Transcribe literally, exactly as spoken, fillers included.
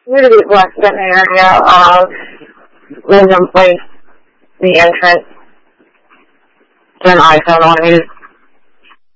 community less than an area of Wyndham Place, the entrance to an iPhone on it.